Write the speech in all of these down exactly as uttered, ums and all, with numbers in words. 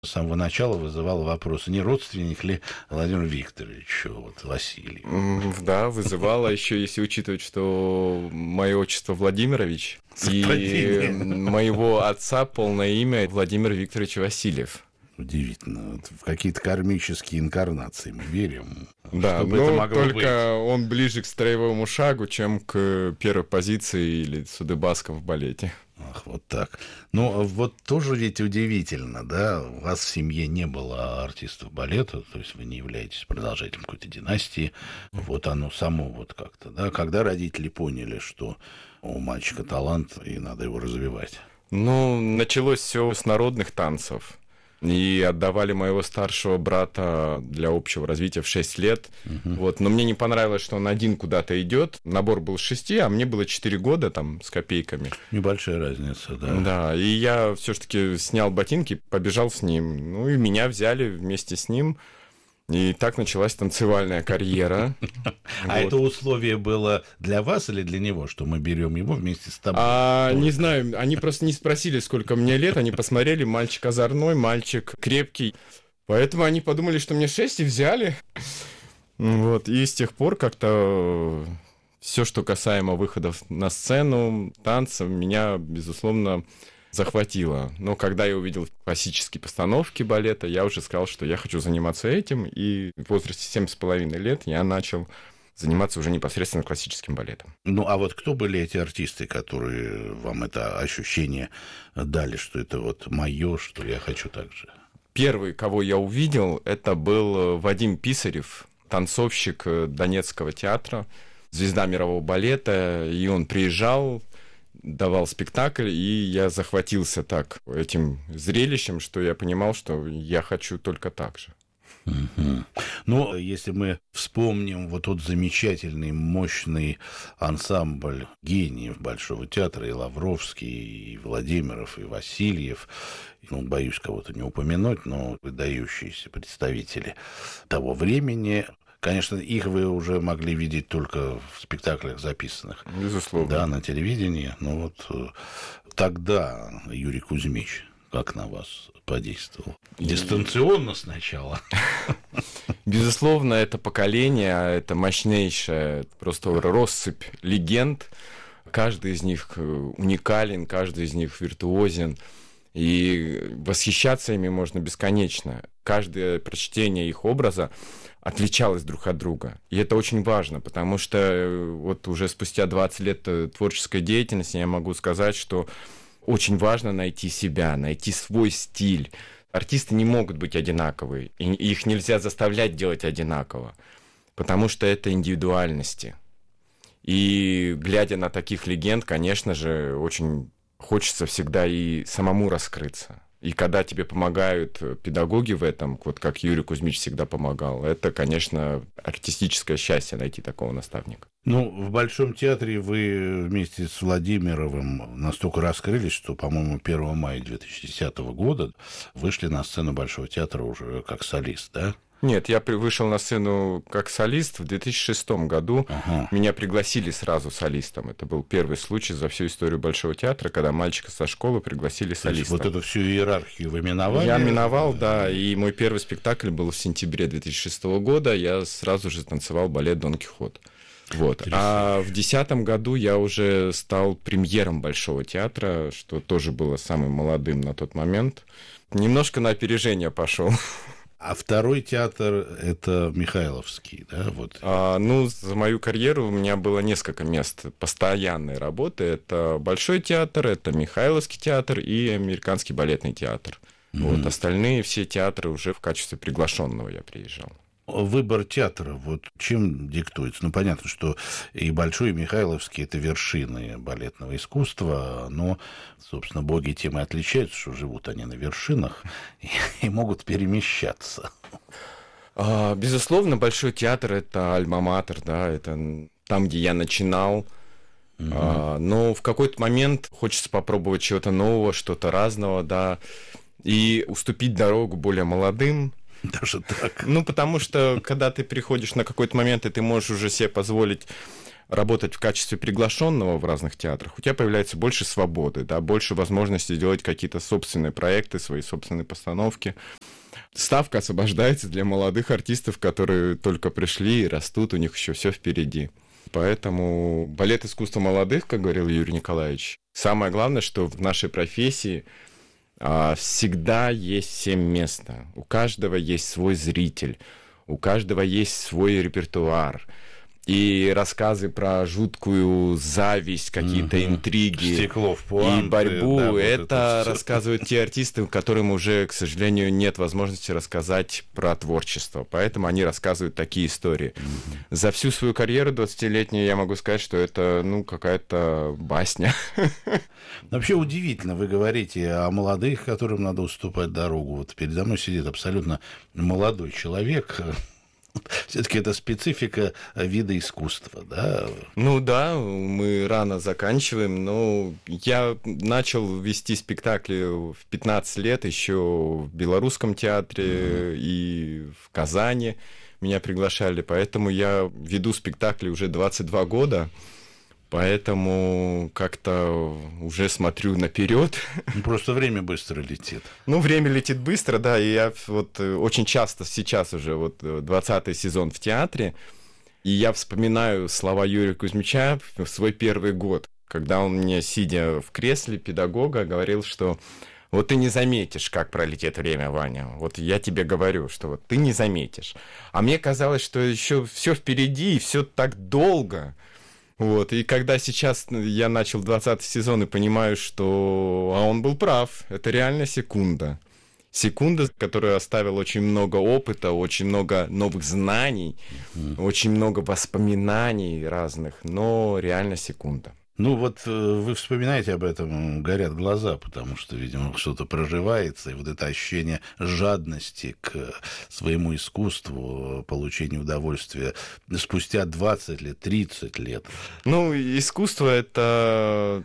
с самого начала вызывало вопрос, не родственник ли Владимир Викторович, вот, Василий? Да, вызывало, еще если учитывать, что мое отчество Владимирович, и моего отца полное имя Владимир Викторович Васильев. Удивительно. В какие-то кармические инкарнации мы верим. Да, но только быть? Он ближе к строевому шагу, чем к первой позиции или Судебаска в балете. Ах, вот так. Ну, вот тоже ведь удивительно, да, у вас в семье не было артистов балета, то есть вы не являетесь продолжателем какой-то династии, вот оно само вот как-то, да, когда родители поняли, что у мальчика талант и надо его развивать? Ну, началось все с народных танцев. И отдавали моего старшего брата для общего развития в шесть лет. Uh-huh. Вот. Но мне не понравилось, что он один куда-то идет. Набор был с шести, а мне было четыре года там, с копейками. Небольшая разница, да. Да, и я все-таки снял ботинки, побежал с ним. Ну и меня взяли вместе с ним. И так началась танцевальная карьера. А это условие было для вас или для него, что мы берем его вместе с тобой? А, не знаю, они просто не спросили, сколько мне лет, они посмотрели, мальчик озорной, мальчик крепкий. Поэтому они подумали, что мне шесть, и взяли. Вот, и с тех пор как-то все, что касаемо выходов на сцену, танцев, меня, безусловно, захватило. Но когда я увидел классические постановки балета, я уже сказал, что я хочу заниматься этим, и в возрасте семь с половиной лет я начал заниматься уже непосредственно классическим балетом. Ну, а вот кто были эти артисты, которые вам это ощущение дали, что это вот мое, что я хочу так же? Первый, кого я увидел, это был Вадим Писарев, танцовщик Донецкого театра, звезда мирового балета, и он приезжал, давал спектакль, и я захватился так этим зрелищем, что я понимал, что я хочу только так же. Угу. Ну, если мы вспомним вот тот замечательный, мощный ансамбль гениев Большого театра, и Лавровский, и Владимиров, и Васильев, ну, боюсь кого-то не упомянуть, но выдающиеся представители того времени. Конечно, их вы уже могли видеть только в спектаклях записанных. Безусловно. Да, на телевидении. Но вот тогда Юрий Кузьмич как на вас подействовал? Дистанционно сначала. Безусловно, это поколение, это мощнейшая просто россыпь легенд. Каждый из них уникален, каждый из них виртуозен. И восхищаться ими можно бесконечно. Каждое прочтение их образа отличалось друг от друга. И это очень важно, потому что вот уже спустя двадцать лет творческой деятельности я могу сказать, что очень важно найти себя, найти свой стиль. Артисты не могут быть одинаковые, и их нельзя заставлять делать одинаково, потому что это индивидуальности. И глядя на таких легенд, конечно же, очень хочется всегда и самому раскрыться. И когда тебе помогают педагоги в этом, вот как Юрий Кузьмич всегда помогал, это, конечно, артистическое счастье найти такого наставника. Ну, в Большом театре вы вместе с Владимировым настолько раскрылись, что, по-моему, первого мая две тысячи десятого года вышли на сцену Большого театра уже как солист, да? Нет, я вышел на сцену как солист в две тысячи шестом году. Ага. Меня пригласили сразу солистом. Это был первый случай за всю историю Большого театра, когда мальчика со школы пригласили солистом. Вот эту всю иерархию вы миновали? Я миновал, да. И мой первый спектакль был в сентябре две тысячи шестого года. Я сразу же танцевал балет «Дон Кихот». Вот. А в две тысячи десятом году я уже стал премьером Большого театра, что тоже было самым молодым на тот момент. Немножко на опережение пошел. А второй театр – это Михайловский, да? Вот. А, ну, за мою карьеру у меня было несколько мест постоянной работы. Это Большой театр, это Михайловский театр и Американский балетный театр. Mm-hmm. Вот. Остальные все театры уже в качестве приглашенного я приезжал. Выбор театра, вот чем диктуется? Ну, понятно, что и Большой, и Михайловский – это вершины балетного искусства, но, собственно, боги тем и отличаются, что живут они на вершинах и, и могут перемещаться. А, безусловно, Большой театр – это альма-матер, да, это там, где я начинал. Угу. А, но в какой-то момент хочется попробовать чего-то нового, что-то разного, да, и уступить дорогу более молодым. Даже так. Ну, потому что, когда ты приходишь на какой-то момент, и ты можешь уже себе позволить работать в качестве приглашенного в разных театрах, у тебя появляется больше свободы, да, больше возможности делать какие-то собственные проекты, свои собственные постановки. Ставка освобождается для молодых артистов, которые только пришли и растут, у них еще все впереди. Поэтому балет искусства молодых, как говорил Юрий Николаевич, самое главное, что в нашей профессии а, всегда есть всем место. У каждого есть свой зритель, у каждого есть свой репертуар. И рассказы про жуткую зависть, какие-то угу. интриги Стекло в пуанты, и борьбу, да, вот это, это рассказывают те артисты, которым уже, к сожалению, нет возможности рассказать про творчество. Поэтому они рассказывают такие истории. Угу. За всю свою карьеру двадцатилетнюю я могу сказать, что это ну, какая-то басня. Вообще удивительно, вы говорите о молодых, которым надо уступать дорогу. Вот передо мной сидит абсолютно молодой человек. Все-таки это специфика вида искусства, да? Ну да, мы рано заканчиваем, но я начал вести спектакли в пятнадцать лет еще в Белорусском театре mm-hmm. и в Казани меня приглашали, поэтому я веду спектакли уже двадцать два года. Поэтому как-то уже смотрю наперед. Просто время быстро летит. Ну, время летит быстро, да, и я вот очень часто сейчас уже вот двадцатый сезон в театре, и я вспоминаю слова Юрия Кузьмича в свой первый год, когда он мне, сидя в кресле педагога, говорил, что вот ты не заметишь, как пролетит время, Ваня. Вот я тебе говорю, что вот ты не заметишь. А мне казалось, что еще все впереди, и все так долго. Вот, и когда сейчас я начал двадцатый сезон и понимаю, что а он был прав, это реально секунда. Секунда, которая оставила очень много опыта, очень много новых знаний, mm-hmm. очень много воспоминаний разных, но реально секунда. Ну вот вы вспоминаете об этом, горят глаза, потому что, видимо, что-то проживается, и вот это ощущение жадности к своему искусству, получению удовольствия спустя двадцать лет, тридцать лет. Ну, искусство — это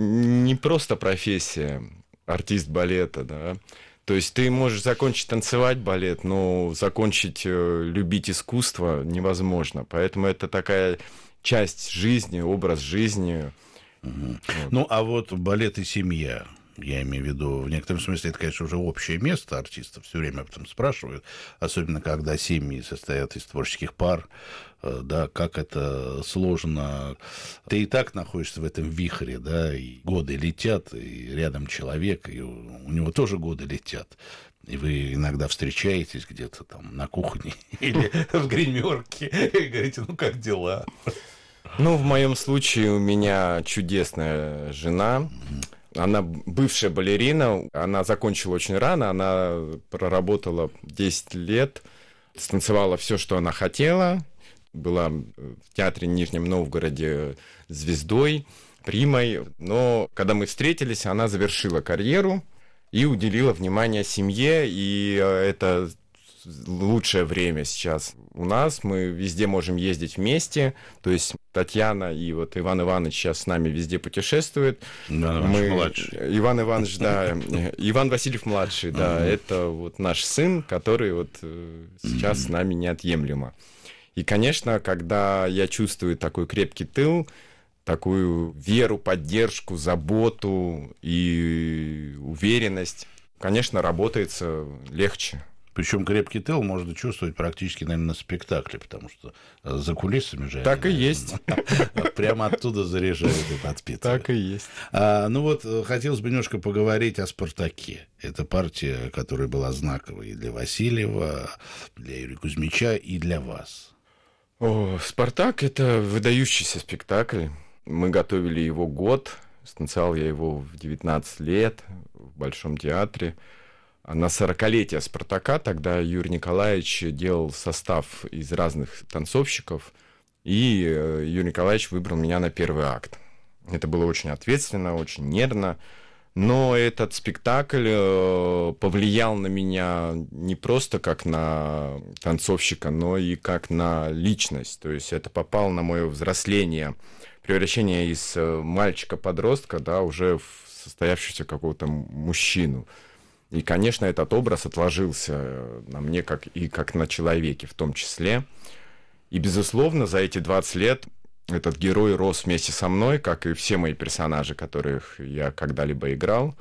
не просто профессия, артист балета, да. То есть ты можешь закончить танцевать балет, но закончить любить искусство невозможно. Поэтому это такая часть жизни, образ жизни. Угу. Вот. Ну, а вот балет и семья, я имею в виду, в некотором смысле, это, конечно, уже общее место артистов, все время об этом спрашивают, особенно когда семьи состоят из творческих пар, да, как это сложно. Ты и так находишься в этом вихре, да, и годы летят, и рядом человек, и у него тоже годы летят. И вы иногда встречаетесь где-то там на кухне или в гримерке и говорите, ну, как дела? Ну, в моем случае у меня чудесная жена. Она бывшая балерина, она закончила очень рано, она проработала десять лет, станцевала все, что она хотела, была в театре Нижнем Новгороде звездой, примой, но когда мы встретились, она завершила карьеру и уделила внимание семье, и это лучшее время сейчас у нас. Мы везде можем ездить вместе. То есть Татьяна и вот Иван Иванович сейчас с нами везде путешествуют. Иван Иванович Мы... младший. Иван Иванович, да. Иван Васильев младший, да. Это вот наш сын, который вот сейчас с нами неотъемлемо. И, конечно, когда я чувствую такой крепкий тыл, такую веру, поддержку, заботу и уверенность, конечно, работается легче. Причем крепкий тыл можно чувствовать практически, наверное, на спектакле, потому что за кулисами же... Так и есть. Прямо оттуда заряжают и подпитывают. Так и есть. А, ну вот, хотелось бы немножко поговорить о «Спартаке». Это партия, которая была знаковой и для Васильева, для Юрия Кузьмича, и для вас. О, «Спартак» — это выдающийся спектакль. Мы готовили его год. Станцевал я его в девятнадцать лет в Большом театре. На сорокалетие «Спартака» тогда Юрий Николаевич делал состав из разных танцовщиков, и Юрий Николаевич выбрал меня на первый акт. Это было очень ответственно, очень нервно, но этот спектакль повлиял на меня не просто как на танцовщика, но и как на личность. То есть это попало на мое взросление, превращение из мальчика-подростка, да, уже в состоявшегося какого-то мужчину. И, конечно, этот образ отложился на мне как, и как на человеке в том числе. И, безусловно, за эти двадцать лет этот герой рос вместе со мной, как и все мои персонажи, которых я когда-либо играл,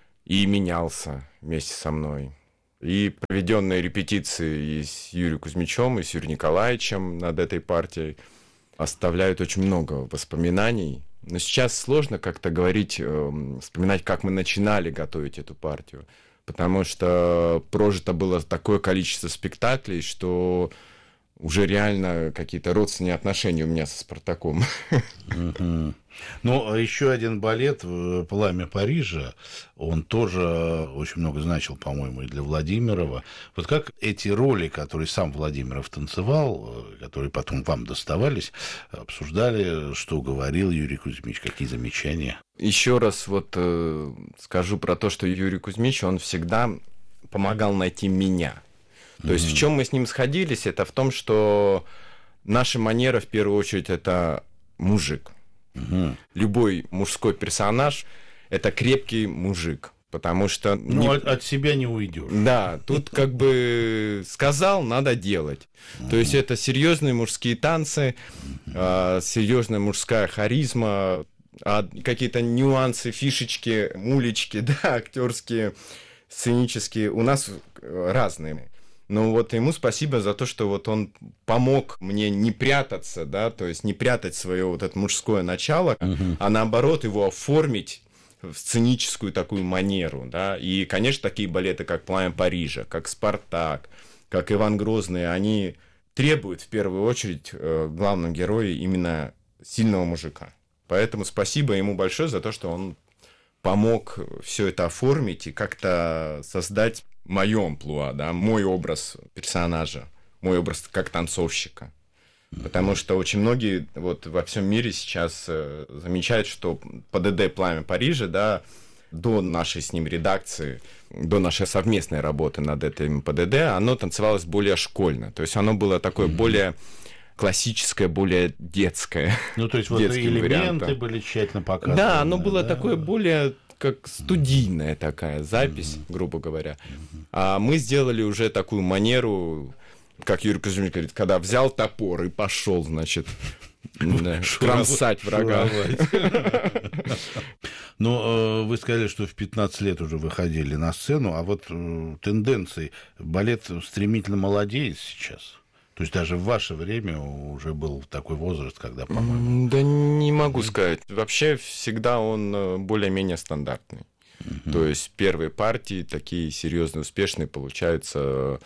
и менялся вместе со мной. И проведенные репетиции и с Юрием Кузьмичем, и с Юрием Николаевичем над этой партией оставляют очень много воспоминаний. Но сейчас сложно как-то говорить, вспоминать, как мы начинали готовить эту партию, потому что прожито было такое количество спектаклей, что уже реально какие-то родственные отношения у меня со «Спартаком. Mm-hmm. Ну, еще один балет «Пламя Парижа», он тоже очень много значил, по-моему, и для Владимирова. Вот как эти роли, которые сам Владимиров танцевал, которые потом вам доставались, обсуждали, что говорил Юрий Кузьмич, какие замечания? Еще раз вот э, скажу про то, что Юрий Кузьмич, он всегда помогал найти меня. То mm-hmm. есть в чем мы с ним сходились, это в том, что наша манера, в первую очередь, это мужик. Mm-hmm. Любой мужской персонаж – это крепкий мужик, потому что… Ну, не... от, от себя не уйдешь. Да, тут как бы сказал, надо делать. Mm-hmm. То есть это серьезные мужские танцы, mm-hmm. э, серьезная мужская харизма, а какие-то нюансы, фишечки, мулечки, да, актерские, сценические у нас разные. Ну вот ему спасибо за то, что вот он помог мне не прятаться, да, то есть не прятать свое вот это мужское начало, uh-huh. а наоборот его оформить в сценическую такую манеру, да. И, конечно, такие балеты, как «Пламя Парижа», как «Спартак», как «Иван Грозный», они требуют в первую очередь э, главного героя именно сильного мужика. Поэтому спасибо ему большое за то, что он помог все это оформить и как-то создать мое амплуа, да, мой образ персонажа, мой образ как танцовщика. Потому что очень многие вот во всем мире сейчас э, замечают, что ПДД «Пламя Парижа», да, до нашей с ним редакции, до нашей совместной работы над этим ПДД, оно танцевалось более школьно. То есть оно было такое mm-hmm. более классическое, более детское. Ну, то есть вот элементы вариантом. Были тщательно показаны. Да, оно было да? такое более... как студийная такая запись, mm-hmm. грубо говоря. Mm-hmm. А мы сделали уже такую манеру, как Юрий Кузьмич говорит, когда взял топор и пошел, значит, кромсать врага. Но вы сказали, что в пятнадцать лет уже выходили на сцену, а вот тенденции, балет стремительно молодеет сейчас. То есть даже в ваше время уже был такой возраст, когда, по-моему... Да не могу сказать. Вообще всегда он более-менее стандартный. Uh-huh. То есть первые партии такие серьезные, успешные получаются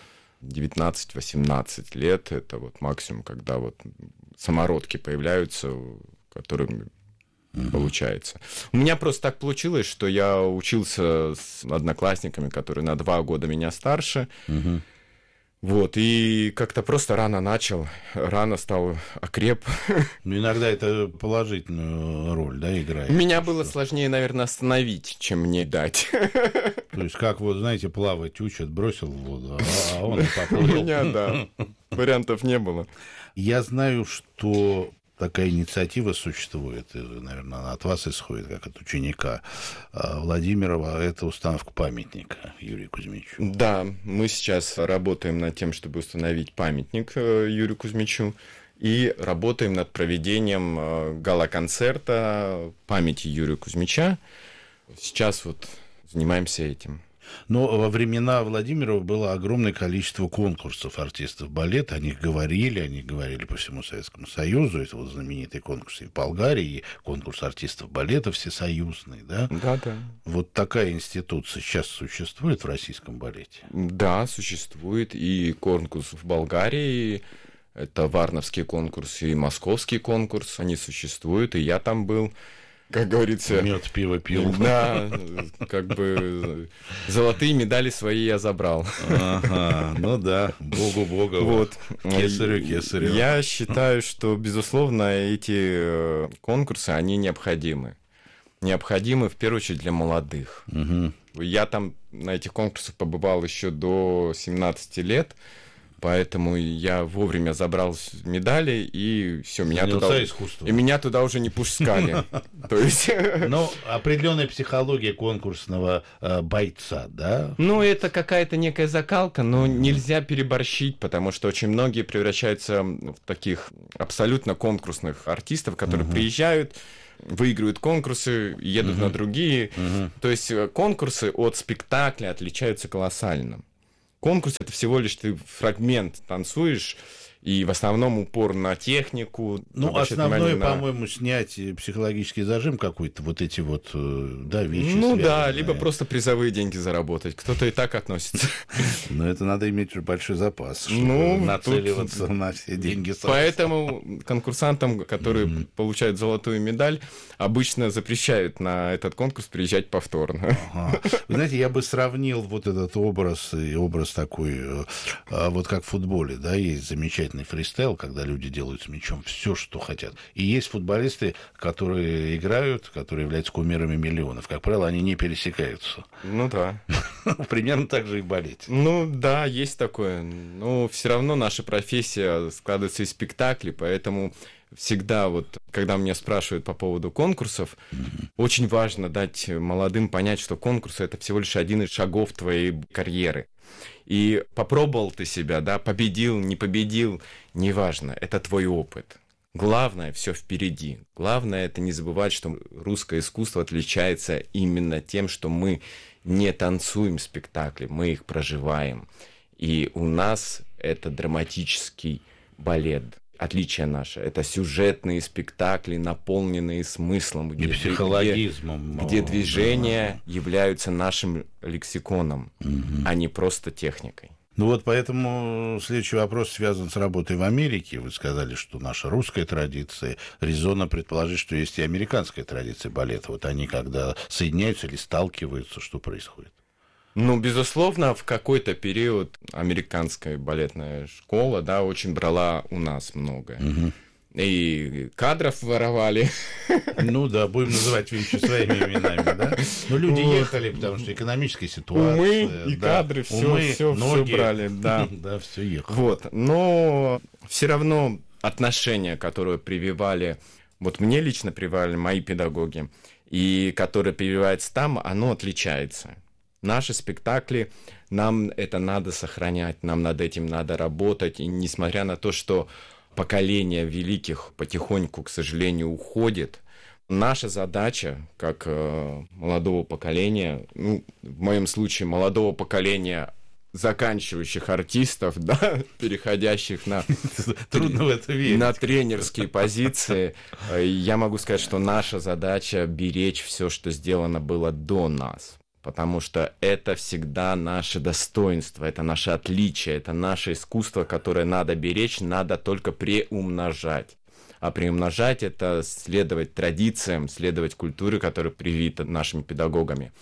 девятнадцать-восемнадцать лет. Это вот максимум, когда вот самородки появляются, которым uh-huh. получается. У меня просто так получилось, что я учился с одноклассниками, которые на два года меня старше. Uh-huh. Вот, и как-то просто рано начал, рано стал окреп. Ну, иногда это положительную роль, да, играет. Меня было сложнее, наверное, остановить, чем мне дать. То есть, как вот, знаете, плавать учат, бросил в воду, а он и поплыл. У меня, да, вариантов не было. Я знаю, что такая инициатива существует, и, наверное, она от вас исходит, как от ученика Владимирова, это установка памятника Юрию Кузьмичу. Да, мы сейчас работаем над тем, чтобы установить памятник Юрию Кузьмичу, и работаем над проведением гала-концерта памяти Юрия Кузьмича. Сейчас вот занимаемся этим. Но во времена Владимирова было огромное количество конкурсов артистов балета. О них говорили, они говорили по всему Советскому Союзу. Это вот знаменитый конкурс и в Болгарии, и конкурс артистов балета всесоюзный, да? Да, да. Вот такая институция сейчас существует в российском балете? Да, существует. И конкурс в Болгарии, это Варновский конкурс и Московский конкурс, они существуют, и я там был. Как говорится... Мед, пиво пил. Да, как бы золотые медали свои я забрал. Ага, ну да, богу бога. Вот. Кесарю, кесарю. Я считаю, что, безусловно, эти конкурсы, они необходимы. Необходимы, в первую очередь, для молодых. Угу. Я там на этих конкурсах побывал еще до семнадцати лет. Поэтому я вовремя забрал медали, и все, меня туда, и меня туда уже не пускали. То есть... Ну, определенная психология конкурсного э, бойца, да? Ну, это какая-то некая закалка, но нельзя переборщить, потому что очень многие превращаются в таких абсолютно конкурсных артистов, которые uh-huh. приезжают, выигрывают конкурсы, едут uh-huh. на другие. Uh-huh. То есть конкурсы от спектакля отличаются колоссально. Конкурс — это всего лишь ты фрагмент танцуешь, и в основном упор на технику. Ну, основное, на... по-моему, снять психологический зажим какой-то, вот эти вот, да, вещи. Ну связанные. Да, либо просто призовые деньги заработать. Кто-то и так относится. Но это надо иметь большой запас, чтобы нацеливаться на все деньги сразу. Поэтому конкурсантам, которые получают золотую медаль, обычно запрещают на этот конкурс приезжать повторно. Вы знаете, я бы сравнил вот этот образ, и образ такой, вот как в футболе, да, есть замечательный фристайл, когда люди делают с мячом все, что хотят. И есть футболисты, которые играют, которые являются кумирами миллионов. Как правило, они не пересекаются. Ну да. Примерно так же и болеть. Ну да, есть такое. Но все равно наша профессия складывается из спектаклей, поэтому всегда вот, когда меня спрашивают по поводу конкурсов, mm-hmm. очень важно дать молодым понять, что конкурсы — это всего лишь один из шагов твоей карьеры. И попробовал ты себя, да, победил, не победил, неважно, это твой опыт. Главное, все впереди. Главное — это не забывать, что русское искусство отличается именно тем, что мы не танцуем спектакли, мы их проживаем. И у нас это драматический балет. Отличие наше — это сюжетные спектакли, наполненные смыслом, где, психологизмом, где, где движения да. являются нашим лексиконом, угу. а не просто техникой. Ну вот поэтому следующий вопрос связан с работой в Америке. Вы сказали, что наша русская традиция, резонно предположить, что есть и американская традиция балета. Вот они когда соединяются или сталкиваются, что происходит? Ну, безусловно, в какой-то период американская балетная школа, да, очень брала у нас многое. Угу. И кадров воровали. Ну да, будем называть вещи своими именами, да? Но люди вот. ехали, потому что экономическая ситуация. Умы и да, кадры, все, умы, все, ноги, все брали, да. Да, все ехало. Вот, но все равно отношение, которое прививали, вот мне лично прививали мои педагоги, и которое прививается там, оно отличается. Наши спектакли, нам это надо сохранять, нам над этим надо работать. И несмотря на то, что поколение великих потихоньку, к сожалению, уходит, наша задача, как э, молодого поколения, ну, в моем случае молодого поколения заканчивающих артистов, да, переходящих на, Трудно в это верить. на тренерские позиции, я могу сказать, что наша задача беречь все, что сделано было до нас. Потому что это всегда наше достоинство, это наше отличие, это наше искусство, которое надо беречь, надо только приумножать. А приумножать — это следовать традициям, следовать культуре, которая привита нашими педагогами.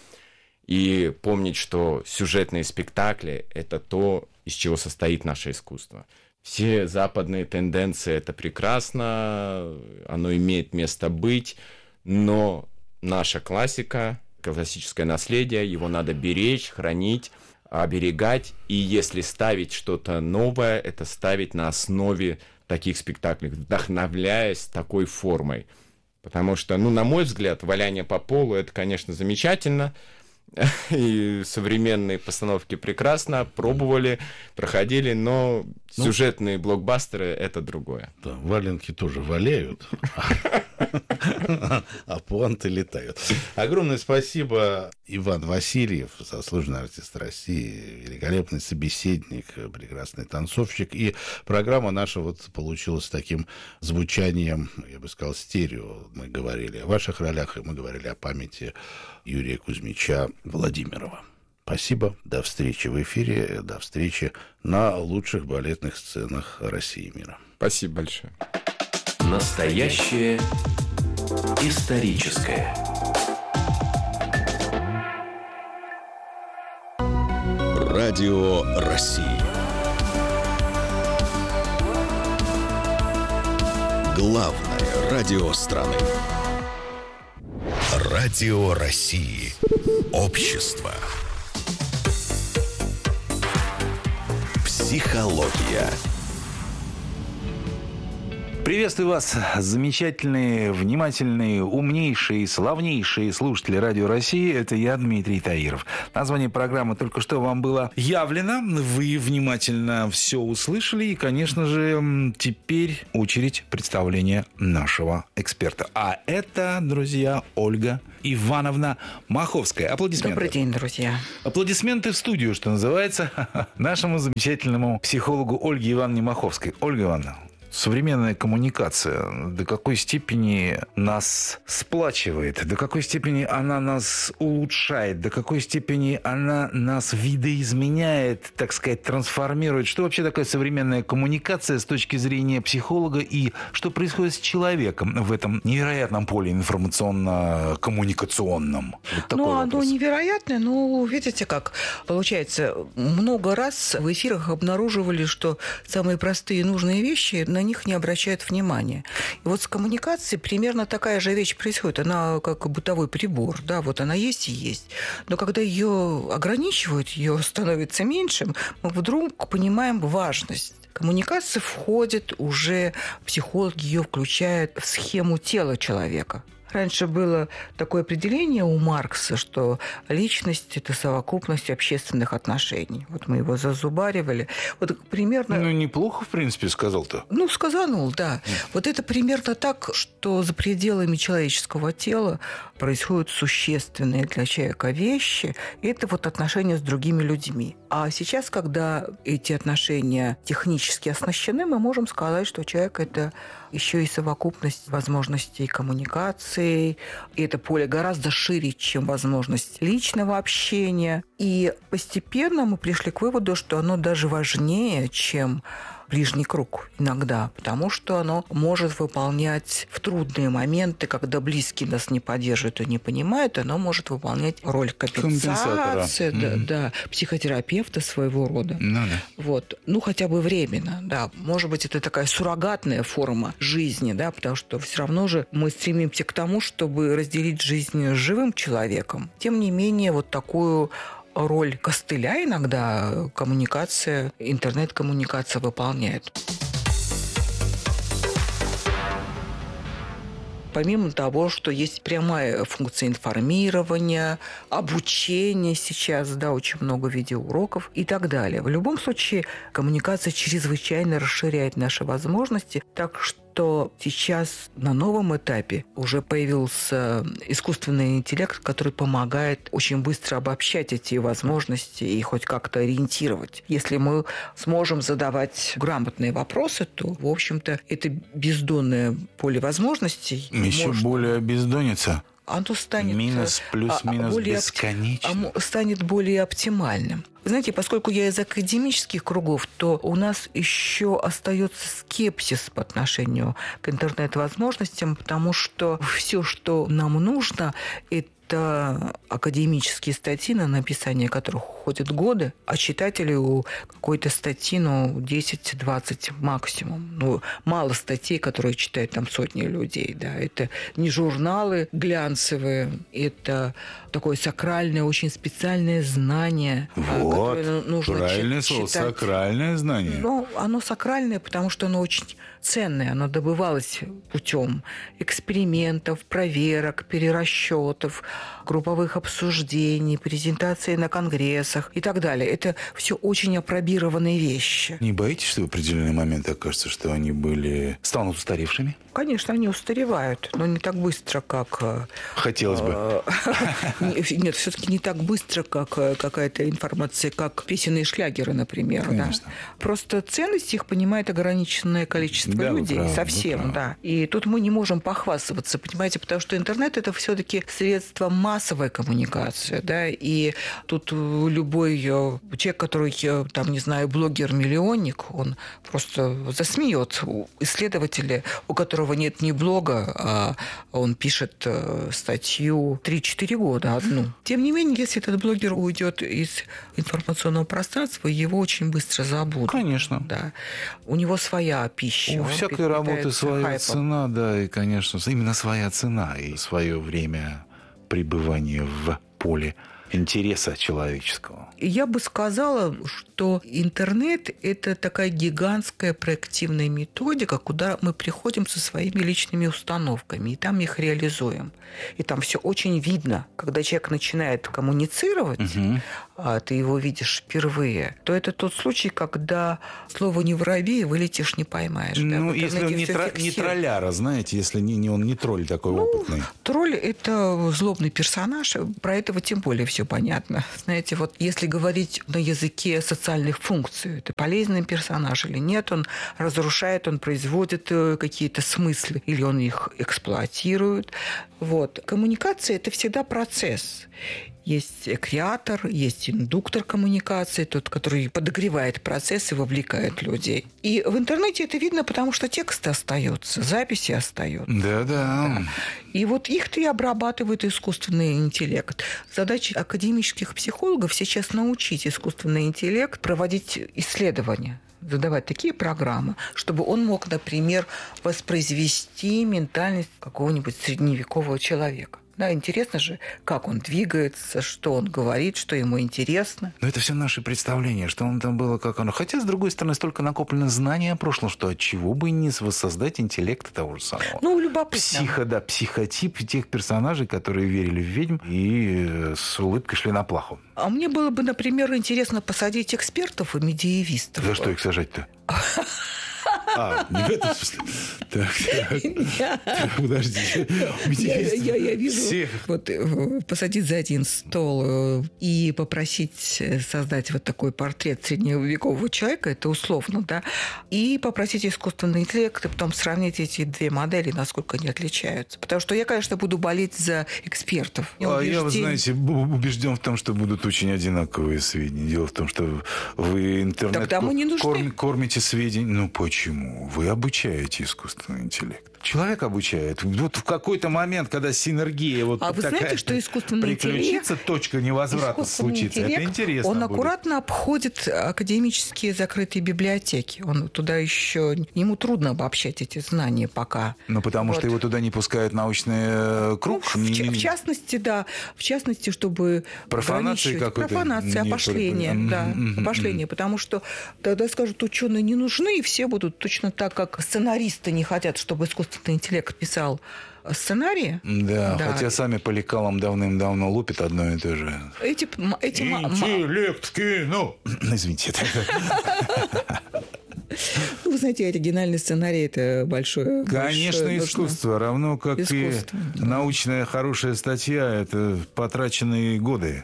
И помнить, что сюжетные спектакли — это то, из чего состоит наше искусство. Все западные тенденции — это прекрасно, оно имеет место быть, но наша классика — классическое наследие, его надо беречь, хранить, оберегать. И если ставить что-то новое, это ставить на основе таких спектаклей, вдохновляясь такой формой. Потому что, ну, на мой взгляд, валяние по полу — это, конечно, замечательно. И современные постановки прекрасно, пробовали, проходили, но ну, сюжетные блокбастеры — это другое. Да, валенки тоже валяют, а пуанты летают. Огромное спасибо, Иван Васильев, заслуженный артист России, великолепный собеседник, прекрасный танцовщик. И программа наша вот получилась таким звучанием, я бы сказал, стерео. Мы говорили о ваших ролях, и мы говорили о памяти Юрия Кузьмича Владимирова. Спасибо, до встречи в эфире, до встречи на лучших балетных сценах России и мира. Спасибо большое. Настоящее историческое. Радио России. Главное радио страны. Радио России. Общество. Психология. Приветствую вас, замечательные, внимательные, умнейшие, славнейшие слушатели Радио России. Это я, Дмитрий Таиров. Название программы только что вам было явлено. Вы внимательно все услышали. И, конечно же, теперь очередь представления нашего эксперта. А это, друзья, Ольга Ивановна Маховская. Аплодисменты. Добрый день, друзья. Аплодисменты в студию, что называется, нашему замечательному психологу Ольге Ивановне Маховской. Ольга Ивановна, современная коммуникация до какой степени нас сплачивает, до какой степени она нас улучшает, до какой степени она нас видоизменяет, так сказать, трансформирует. Что вообще такое современная коммуникация с точки зрения психолога и что происходит с человеком в этом невероятном поле информационно-коммуникационном? Вот такой ну, вопрос. Оно невероятное, но видите как, получается, много раз в эфирах обнаруживали, что самые простые и нужные вещи, на них не обращают внимания. И вот с коммуникацией примерно такая же вещь происходит. Она как бытовой прибор, да, вот она есть и есть. Но когда ее ограничивают, ее становится меньше, мы вдруг понимаем важность. Коммуникация входит уже, психологи ее включают в схему тела человека. Раньше было такое определение у Маркса, что личность – это совокупность общественных отношений. Вот мы его зазубаривали. Вот примерно... Ну, неплохо, в принципе, сказал-то. Ну, сказанул, да. Вот это примерно так, что за пределами человеческого тела происходят существенные для человека вещи. И это вот отношения с другими людьми. А сейчас, когда эти отношения технически оснащены, мы можем сказать, что человек – это еще и совокупность возможностей коммуникации. И это поле гораздо шире, чем возможность личного общения. И постепенно мы пришли к выводу, что оно даже важнее, чем ближний круг иногда, потому что оно может выполнять в трудные моменты, когда близкие нас не поддерживают и не понимают, оно может выполнять роль компенсации, да, mm-hmm. да, психотерапевта своего рода. Ну, да. Вот. Ну, хотя бы временно, да. Может быть, это такая суррогатная форма жизни, да, потому что все равно же мы стремимся к тому, чтобы разделить жизнь с живым человеком. Тем не менее, вот такую роль костыля иногда коммуникация, интернет-коммуникация выполняет. Помимо того, что есть прямая функция информирования, обучения сейчас, да, очень много видеоуроков и так далее. В любом случае, коммуникация чрезвычайно расширяет наши возможности, так что что сейчас на новом этапе уже появился искусственный интеллект, который помогает очень быстро обобщать эти возможности и хоть как-то ориентировать. Если мы сможем задавать грамотные вопросы, то, в общем-то, это бездонное поле возможностей. Еще может... более обездонится. Оно станет минус, плюс, минус, более бесконечно. Оп... станет более оптимальным. Вы знаете, поскольку я из академических кругов, то у нас еще остается скепсис по отношению к интернет-возможностям, потому что все, что нам нужно, это это академические статьи, на написание которых уходят годы, а читателю какой-то статьи, ну, десять-двадцать максимум. Ну, мало статей, которые читают там сотни людей, да. Это не журналы глянцевые, это такое сакральное, очень специальное знание. Вот, которое нужно правильное слово, читать. Сакральное знание. Ну, оно сакральное, потому что оно очень ценное. Оно добывалось путем экспериментов, проверок, перерасчетов, групповых обсуждений, презентаций на конгрессах и так далее. Это все очень апробированные вещи. Не боитесь, что в определенный момент окажется, что они были станут устаревшими? Конечно, они устаревают, но не так быстро, как... Хотелось бы. Нет, все-таки не так быстро, как какая-то информация, как песенные шлягеры, например. Конечно. Да. Просто ценность их понимает ограниченное количество да, людей. правы, Совсем, да. И тут мы не можем похвастаться, понимаете, потому что интернет – это все-таки средство массовой коммуникации, да, и тут любой человек, который, там, не знаю, блогер-миллионник, он просто засмеет. Исследователи, у которых нет ни блога, а он пишет статью три-четыре года одну. Тем не менее, если этот блогер уйдет из информационного пространства, его очень быстро забудут. Конечно. Да. У него своя пища. У всякой работы своя хайпом. Цена, да, и, конечно, именно своя цена и свое время пребывания в поле интереса человеческого. Я бы сказала, что интернет – это такая гигантская проективная методика, куда мы приходим со своими личными установками, и там их реализуем. И там все очень видно. Когда человек начинает коммуницировать, угу. а ты его видишь впервые, то это тот случай, когда слово «не воробей» вылетишь, не поймаешь. Ну, да? если он не, тро- не тролляра, знаете, если не, не он не тролль такой ну, опытный. Тролль – это злобный персонаж, про этого тем более все понятно. Знаете, вот если говорить на языке социальных функций, это полезный персонаж или нет, он разрушает, он производит какие-то смыслы, или он их эксплуатирует. Вот. Коммуникация – это всегда процесс. Есть креатор, есть индуктор коммуникации, тот, который подогревает процесс и вовлекает людей. И в интернете это видно, потому что текст остается, записи остаются. Да-да. Да. И вот их-то и обрабатывает искусственный интеллект. Задача академических психологов сейчас научить искусственный интеллект проводить исследования, задавать такие программы, чтобы он мог, например, воспроизвести ментальность какого-нибудь средневекового человека. Да, интересно же, как он двигается, что он говорит, что ему интересно. Но это все наши представления, что он там было, как оно. Хотя, с другой стороны, столько накоплено знаний о прошлом, что от чего бы не воссоздать интеллект того же самого. Ну, любопытно. Психо, да, психотип тех персонажей, которые верили в ведьм и с улыбкой шли на плаху. А мне было бы, например, интересно посадить экспертов и медиевистов. За что их сажать-то? А, не в этом смысле. Так, так. Подождите. Я, я вижу, Всех. вот посадить за один стол и попросить создать вот такой портрет средневекового человека, это условно, да, и попросить искусственный интеллект, и потом сравнить эти две модели, насколько они отличаются. Потому что я, конечно, буду болеть за экспертов. Я а я, вы знаете, убежден в том, что будут очень одинаковые сведения. Дело в том, что вы интернет корм, кормите сведения. Ну, почему? Вы обучаете искусственный интеллект. Человек обучает. Вот в какой-то момент, когда синергия вот а вы такая знаете, что искусственный приключится, интеллект, точка невозврата случится. Это интересно. Он будет. аккуратно обходит академические закрытые библиотеки. Он туда еще... Ему трудно обобщать эти знания пока. Ну, потому вот. что его туда не пускают научный круг. Ну, не, в, не... в частности, да. В частности, чтобы... Профанация какой-то. Профанация, опошление. Mm-hmm. Да, mm-hmm. опошление. Потому что тогда скажут, ученые не нужны, и все будут точно так, как сценаристы не хотят, чтобы искусственный интеллект писал сценарии. Да, да, хотя сами по лекалам давным-давно лупят одно и то же. Эти, эти интеллект в кино. Извините. Вы знаете, оригинальный сценарий – это большое... Конечно, большое искусство, нужно... равно как искусство, и да. научная хорошая статья – это потраченные годы.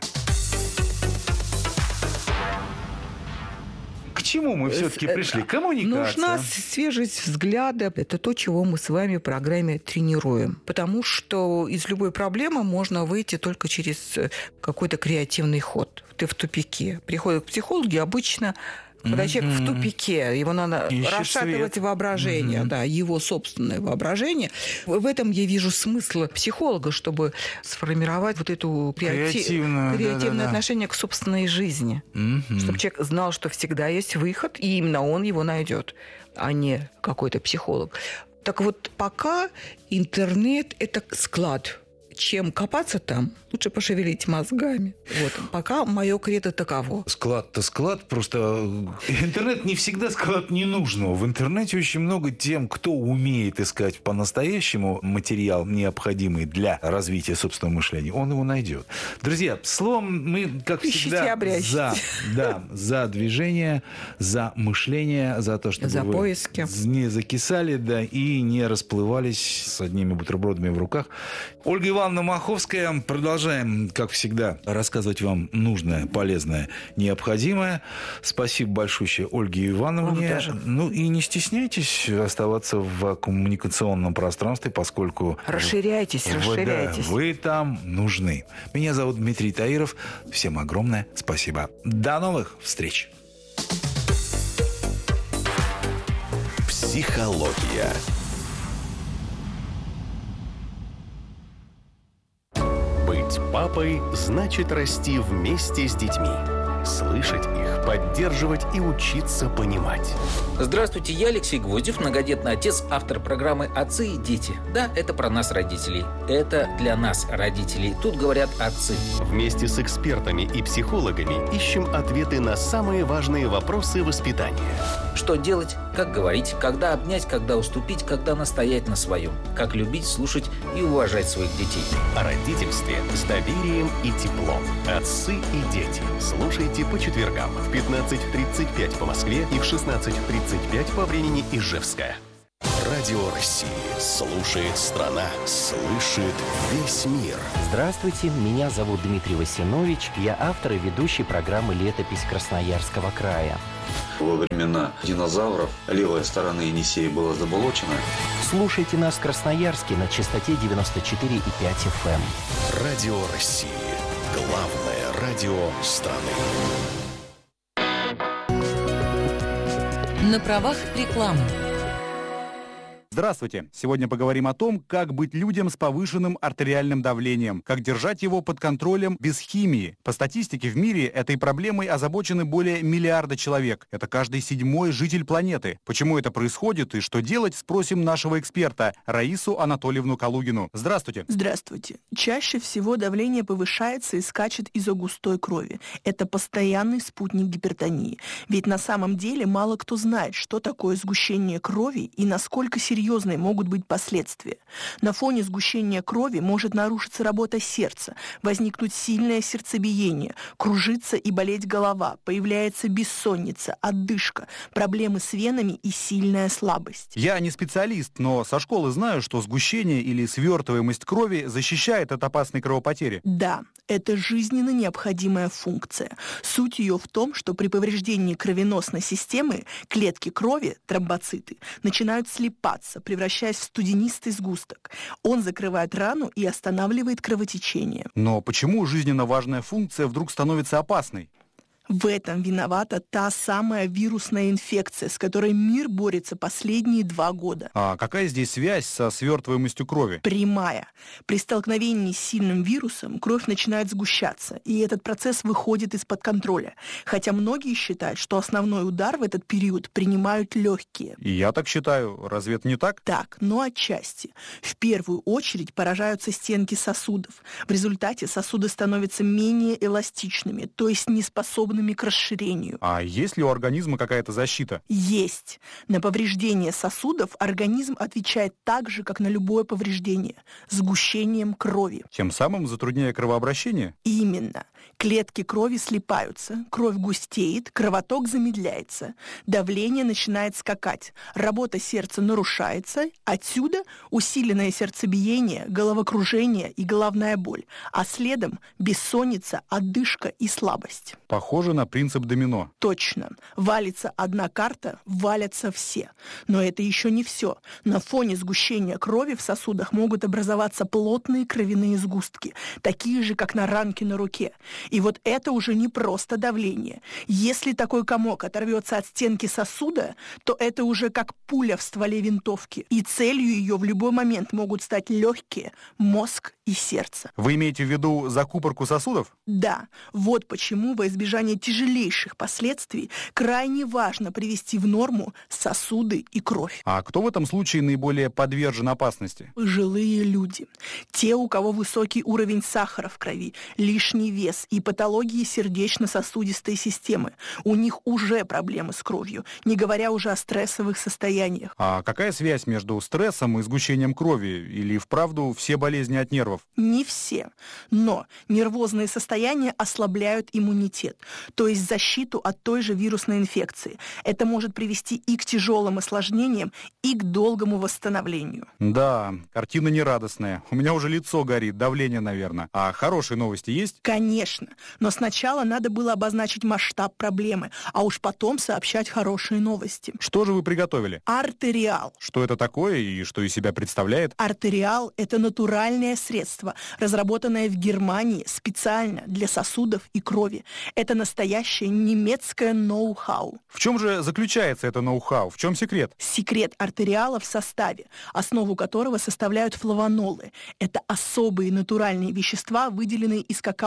К чему мы все-таки пришли? Коммуникация. Нужна свежесть взгляда. Это то, чего мы с вами в программе тренируем. Потому что из любой проблемы можно выйти только через какой-то креативный ход. Ты в тупике. Приходят к психологу обычно... Когда mm-hmm. человек в тупике, его надо Ищет расшатывать свет. воображение, mm-hmm. да, его собственное воображение. В этом я вижу смысл психолога, чтобы сформировать вот это креати... креативное, креативное отношение к собственной жизни. Mm-hmm. Чтобы человек знал, что всегда есть выход, и именно он его найдет, а не какой-то психолог. Так вот, пока интернет – это склад. Чем копаться там, лучше пошевелить мозгами. Вот. Пока мое кредо таково. Склад-то склад, просто интернет не всегда склад ненужного. В интернете очень много тем, кто умеет искать по-настоящему материал, необходимый для развития собственного мышления, он его найдет. Друзья, словом, мы, как Ищите, всегда, за, да, за движение, за мышление, за то, чтобы за вы поиски. не закисали, да, и не расплывались с одними бутербродами в руках. Ольга Ивановна Маховская. Продолжаем, как всегда, рассказывать вам нужное, полезное, необходимое. Спасибо большое Ольге Ивановне. Ну и не стесняйтесь оставаться в коммуникационном пространстве, поскольку... Расширяйтесь, вы, расширяйтесь. Да, вы там нужны. Меня зовут Дмитрий Таиров. Всем огромное спасибо. До новых встреч. Психология. Быть папой значит расти вместе с детьми. слышать их, поддерживать и учиться понимать. Здравствуйте, я Алексей Гвоздев, многодетный отец, автор программы «Отцы и дети». Да, это про нас, родителей. Это для нас, родителей. Тут говорят отцы. Вместе с экспертами и психологами ищем ответы на самые важные вопросы воспитания. Что делать, как говорить, когда обнять, когда уступить, когда настоять на своем. Как любить, слушать и уважать своих детей. О родительстве с доверием и теплом. «Отцы и дети». Слушайте по четвергам в пятнадцать тридцать пять по Москве и в шестнадцать тридцать пять по времени Ижевска. Радио России. Слушает страна. Слышит весь мир. Здравствуйте, меня зовут Дмитрий Васинович. Я автор и ведущий программы «Летопись Красноярского края». Во времена динозавров левая сторона Енисея была заболочена. Слушайте нас в Красноярске на частоте девяносто четыре и пять эф эм. Радио России. Главное радио страны. На правах рекламы. Здравствуйте! Сегодня поговорим о том, как быть людям с повышенным артериальным давлением, как держать его под контролем без химии. По статистике в мире этой проблемой озабочены более миллиарда человек. Это каждый седьмой житель планеты. Почему это происходит и что делать, спросим нашего эксперта Раису Анатольевну Калугину. Здравствуйте! Здравствуйте! Чаще всего давление повышается и скачет из-за густой крови. Это постоянный спутник гипертонии. Ведь на самом деле мало кто знает, что такое сгущение крови и насколько серьезно Серьезные могут быть последствия. На фоне сгущения крови может нарушиться работа сердца, возникнуть сильное сердцебиение, кружиться и болеть голова, появляется бессонница, одышка, проблемы с венами и сильная слабость. Я не специалист, но со школы знаю, что сгущение или свертываемость крови защищает от опасной кровопотери. Да, это жизненно необходимая функция. Суть ее в том, что при повреждении кровеносной системы клетки крови, тромбоциты, начинают слипаться, превращаясь в студенистый сгусток. Он закрывает рану и останавливает кровотечение. Но почему жизненно важная функция вдруг становится опасной? В этом виновата та самая вирусная инфекция, с которой мир борется последние два года. А какая здесь связь со свертываемостью крови? Прямая. При столкновении с сильным вирусом кровь начинает сгущаться, и этот процесс выходит из-под контроля. Хотя многие считают, что основной удар в этот период принимают легкие. И я так считаю. Разве это не так? Так, но отчасти. В первую очередь поражаются стенки сосудов. В результате сосуды становятся менее эластичными, то есть неспособны к расширению. А есть ли у организма какая-то защита? Есть. На повреждение сосудов организм отвечает так же, как на любое повреждение – сгущением крови. Тем самым затрудняя кровообращение? Именно. Клетки крови слипаются, кровь густеет, кровоток замедляется, давление начинает скакать, работа сердца нарушается, отсюда усиленное сердцебиение, головокружение и головная боль, а следом бессонница, одышка и слабость. Похоже на принцип домино. Точно. Валится одна карта, валятся все. Но это еще не все. На фоне сгущения крови в сосудах могут образоваться плотные кровяные сгустки, такие же, как на ранке на руке. И вот это уже не просто давление. Если такой комок оторвется от стенки сосуда, то это уже как пуля в стволе винтовки. И целью ее в любой момент могут стать легкие, мозг и сердце. Вы имеете в виду закупорку сосудов? Да. Вот почему во избежание тяжелейших последствий крайне важно привести в норму сосуды и кровь. А кто в этом случае наиболее подвержен опасности? Пожилые люди. Те, у кого высокий уровень сахара в крови, лишний вес и патологии сердечно-сосудистой системы. У них уже проблемы с кровью, не говоря уже о стрессовых состояниях. А какая связь между стрессом и сгущением крови? Или вправду все болезни от нервов? Не все. Но нервозные состояния ослабляют иммунитет, то есть защиту от той же вирусной инфекции. Это может привести и к тяжелым осложнениям, и к долгому восстановлению. Да, картина нерадостная. У меня уже лицо горит, давление, наверное. А хорошие новости есть? Конечно. Но сначала надо было обозначить масштаб проблемы, а уж потом сообщать хорошие новости. Что же вы приготовили? Артериал. Что это такое и что из себя представляет? Артериал – это натуральное средство, разработанное в Германии специально для сосудов и крови. Это настоящее немецкое ноу-хау. В чем же заключается это ноу-хау? В чем секрет? Секрет артериала в составе, основу которого составляют флавонолы. Это особые натуральные вещества, выделенные из какао-бобов.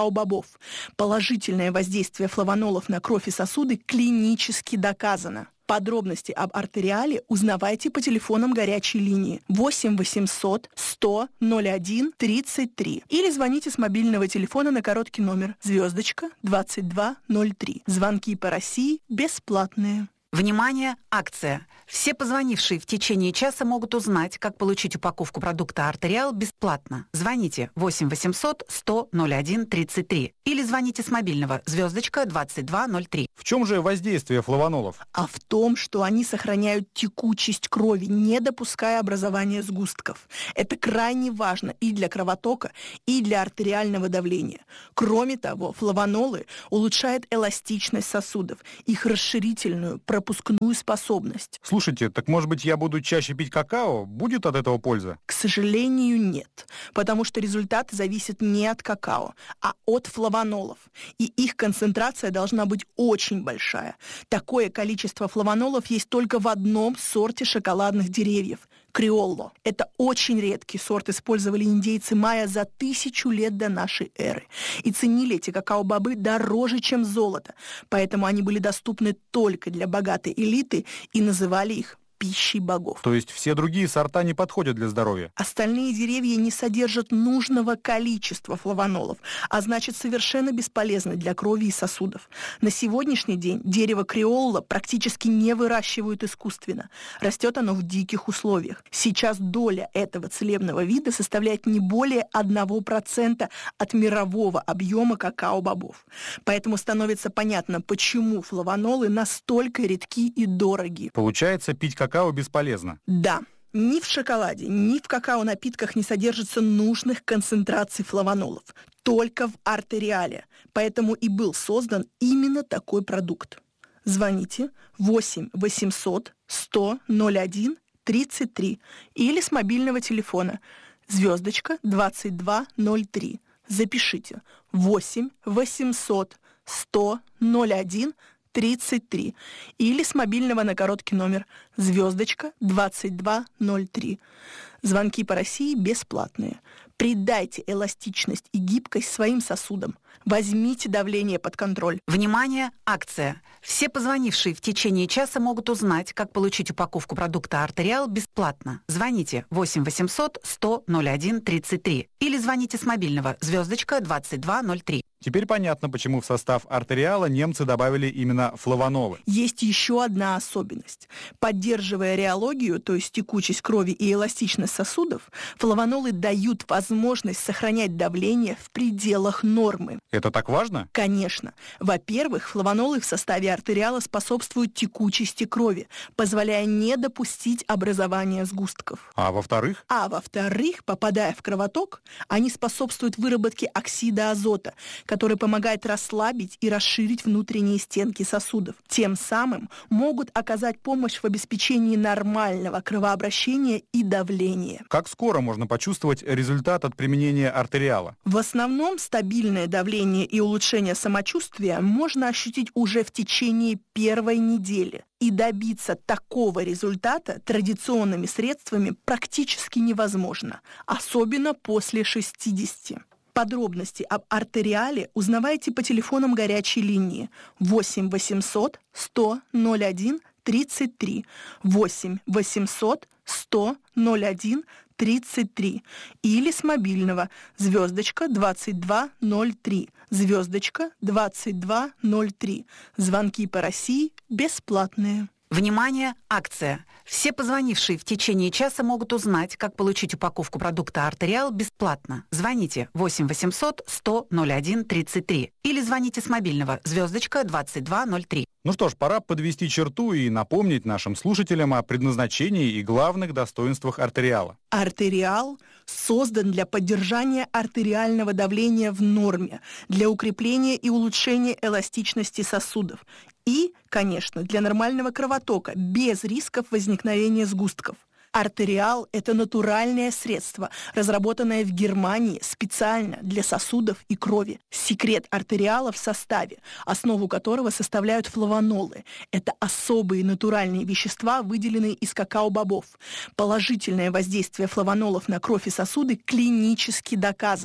какао-бобов. Положительное воздействие флавонолов на кровь и сосуды клинически доказано. Подробности об артериале узнавайте по телефонам горячей линии восемь восемьсот сто ноль один тридцать три или звоните с мобильного телефона на короткий номер звездочка двадцать два ноль три. Звонки по России бесплатные. Внимание! Акция! Все позвонившие в течение часа могут узнать, как получить упаковку продукта «Артериал» бесплатно. Звоните восемь восемьсот сто ноль один тридцать три или звоните с мобильного звездочка двадцать два ноль три. В чем же воздействие флавонолов? А в том, что они сохраняют текучесть крови, не допуская образования сгустков. Это крайне важно и для кровотока, и для артериального давления. Кроме того, флавонолы улучшают эластичность сосудов, их расширительную, пропускную способность. Слушайте, так может быть я буду чаще пить какао? Будет от этого польза? К сожалению, нет, потому что результаты зависят не от какао, а от флавонолов. И их концентрация должна быть очень большая. Такое количество флавонолов есть только в одном сорте шоколадных деревьев – криолло. Это очень редкий сорт, использовали индейцы майя за тысячу лет до нашей эры. И ценили эти какао-бобы дороже, чем золото. Поэтому они были доступны только для богатой элиты и называли их пищей богов. То есть все другие сорта не подходят для здоровья? Остальные деревья не содержат нужного количества флавонолов, а значит совершенно бесполезны для крови и сосудов. На сегодняшний день дерево криолло практически не выращивают искусственно. Растет оно в диких условиях. Сейчас доля этого целебного вида составляет не более одного процента от мирового объема какао-бобов. Поэтому становится понятно, почему флавонолы настолько редки и дороги. Получается, пить какао Какао бесполезно. Да. Ни в шоколаде, ни в какао-напитках не содержится нужных концентраций флавонолов. Только в артериале. Поэтому и был создан именно такой продукт. Звоните восемь восемьсот сто ноль один тридцать три или с мобильного телефона звездочка двадцать два ноль три. Запишите восемь восемьсот сто ноль один тридцать три или с мобильного на короткий номер звездочка двадцать два ноль три. Звонки по России бесплатные. Придайте эластичность и гибкость своим сосудам. Возьмите давление под контроль. Внимание! Акция! Все позвонившие в течение часа могут узнать, как получить упаковку продукта «Артериал» бесплатно. Звоните восемь восемьсот сто ноль один тридцать три или звоните с мобильного звездочка двадцать два ноль три. Теперь понятно, почему в состав артериала немцы добавили именно флавонолы. Есть еще одна особенность. Поддерживая реологию, то есть текучесть крови и эластичность сосудов, флавонолы дают возможность сохранять давление в пределах нормы. Это так важно? Конечно. Во-первых, флавонолы в составе артериала способствуют текучести крови, позволяя не допустить образования сгустков. А во-вторых? А во-вторых, попадая в кровоток, они способствуют выработке оксида азота, который помогает расслабить и расширить внутренние стенки сосудов. Тем самым могут оказать помощь в обеспечении нормального кровообращения и давления. Как скоро можно почувствовать результат от применения артериала? В основном стабильное давление и улучшение самочувствия можно ощутить уже в течение первой недели. И добиться такого результата традиционными средствами практически невозможно, особенно после шестидесяти. Подробности об артериале узнавайте по телефонам горячей линии восемь восемьсот сто ноль один тридцать три, восемь восемьсот сто ноль один тридцать три или с мобильного звездочка двадцать два ноль три, звездочка двадцать два ноль три. Звонки по России бесплатные. Внимание! Акция! Все позвонившие в течение часа могут узнать, как получить упаковку продукта «Артериал» бесплатно. Звоните восемь восемьсот сто ноль один тридцать три или звоните с мобильного звездочка двадцать два ноль три. Ну что ж, пора подвести черту и напомнить нашим слушателям о предназначении и главных достоинствах артериала. Артериал создан для поддержания артериального давления в норме, для укрепления и улучшения эластичности сосудов и, конечно, для нормального кровотока без рисков возникновения сгустков. Артериал – это натуральное средство, разработанное в Германии специально для сосудов и крови. Секрет артериала в составе, основу которого составляют флавонолы. Это особые натуральные вещества, выделенные из какао-бобов. Положительное воздействие флавонолов на кровь и сосуды клинически доказано.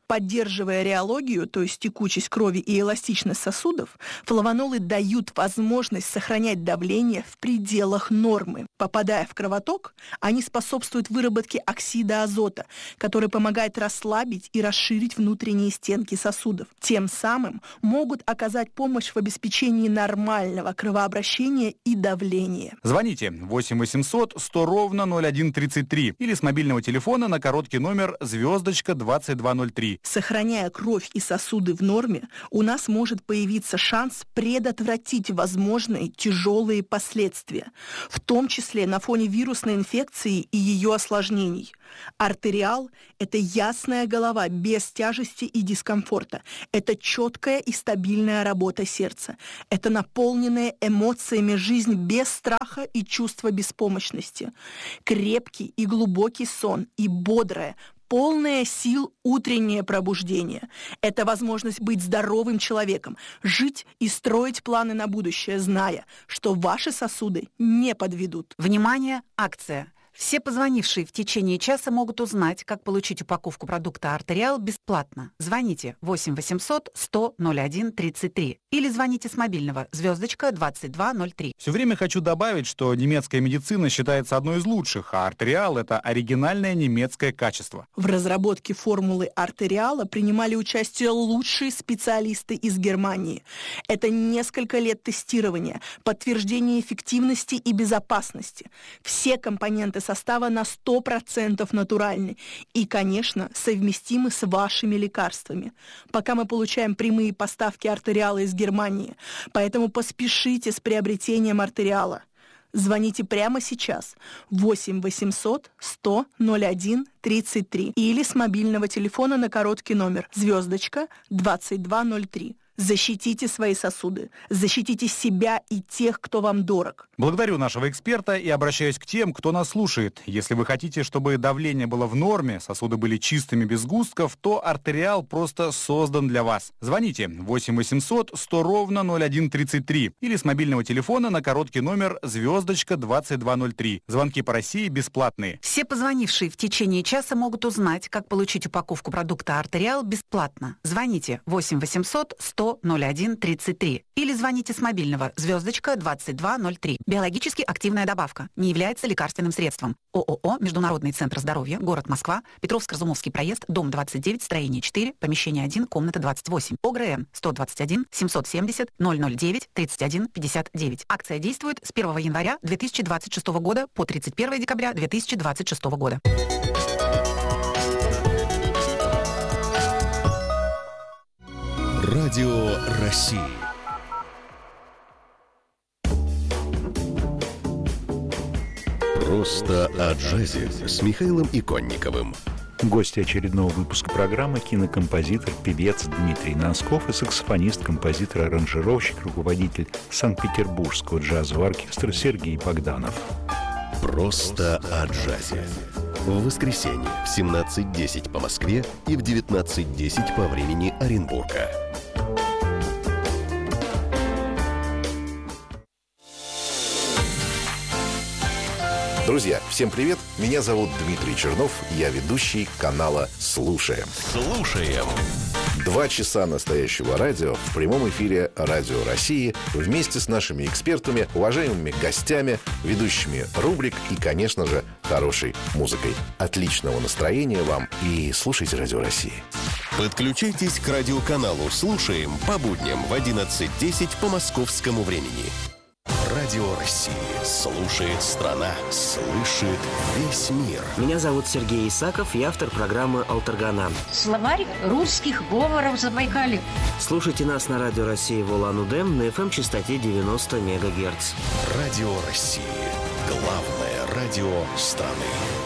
Поддерживая реологию, то есть текучесть крови и эластичность сосудов, флавонолы дают возможность сохранять давление в пределах нормы. Попадая в кровоток, они способствуют выработке оксида азота, который помогает расслабить и расширить внутренние стенки сосудов. Тем самым могут оказать помощь в обеспечении нормального кровообращения и давления. Звоните восемь восемьсот сто ровно ноль один тридцать три или с мобильного телефона на короткий номер звездочка двадцать два ноль три. Сохраняя кровь и сосуды в норме, у нас может появиться шанс предотвратить возможные тяжелые последствия, в том числе на фоне вирусной инфекции и ее осложнений. Артериал – это ясная голова без тяжести и дискомфорта. Это четкая и стабильная работа сердца. Это наполненная эмоциями жизнь без страха и чувства беспомощности. Крепкий и глубокий сон и бодрое, полное сил утреннее пробуждение. Это возможность быть здоровым человеком, жить и строить планы на будущее, зная, что ваши сосуды не подведут. Внимание, акция! Все позвонившие в течение часа могут узнать, как получить упаковку продукта «Артериал» бесплатно. Звоните восемь восемьсот сто ноль один тридцать три или звоните с мобильного звездочка двадцать два ноль три. Все время хочу добавить, что немецкая медицина считается одной из лучших, а «Артериал» — это оригинальное немецкое качество. В разработке формулы «Артериала» принимали участие лучшие специалисты из Германии. Это несколько лет тестирования, подтверждение эффективности и безопасности. Все компоненты состава на сто процентов натуральны и, конечно, совместимы с вашими лекарствами. Пока мы получаем прямые поставки «Артериала» из Германии, поэтому поспешите с приобретением «Артериала». Звоните прямо сейчас восемь восемьсот сто ноль один тридцать три или с мобильного телефона на короткий номер звездочка двадцать два ноль три. Защитите свои сосуды, защитите себя и тех, кто вам дорог. Благодарю нашего эксперта и обращаюсь к тем, кто нас слушает. Если вы хотите, чтобы давление было в норме, сосуды были чистыми без сгустков, то «Артериал» просто создан для вас. Звоните восемь восемьсот сто ровно ноль один тридцать три или с мобильного телефона на короткий номер звездочка двадцать два ноль три. Звонки по России бесплатные. Все позвонившие в течение часа могут узнать, как получить упаковку продукта «Артериал» бесплатно. Звоните восемь восемьсот сто ноль один тридцать три или звоните с мобильного звездочка двадцать два ноль три. Биологически активная добавка. Не является лекарственным средством. ООО «Международный центр здоровья», город Москва, Петровско-Разумовский проезд, дом двадцать девять, строение четыре, помещение один, комната двадцать восемь. ОГРН сто двадцать один семьсот семьдесят ноль ноль девять тридцать один пятьдесят девять. Акция действует с первого января две тысячи двадцать шестого года по тридцать первого декабря две тысячи двадцать шестого года. Радио России. Просто о джазе с Михаилом Иконниковым. Гости очередного выпуска программы — кинокомпозитор, певец Дмитрий Носков и саксофонист, композитор, аранжировщик, руководитель Санкт-Петербургского джазового оркестра Сергей Богданов. Просто о джазе. В воскресенье в семнадцать десять по Москве и в девятнадцать десять по времени Оренбурга. Друзья, всем привет! Меня зовут Дмитрий Чернов, я ведущий канала «Слушаем». Слушаем. Два часа настоящего радио в прямом эфире Радио России вместе с нашими экспертами, уважаемыми гостями, ведущими рубрик и, конечно же, хорошей музыкой. Отличного настроения вам и слушайте Радио России. Подключайтесь к радиоканалу «Слушаем» по будням в одиннадцать десять по московскому времени. Радио России. Слушает страна. Слышит весь мир. Меня зовут Сергей Исаков, я автор программы «Алтаргана». Словарь русских говоров Забайкалья. Слушайте нас на Радио России в Улан-Удэ на эф эм-частоте девяносто мегагерц. Радио России. Главное радио страны.